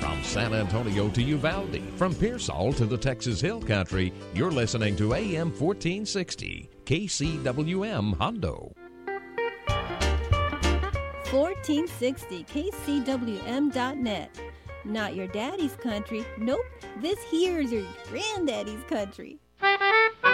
From San Antonio to Uvalde, from Pearsall to the Texas Hill Country, you're listening to AM 1460, KCWM Hondo. 1460 KCWM.net. Not your daddy's country. Nope, this here's your granddaddy's country.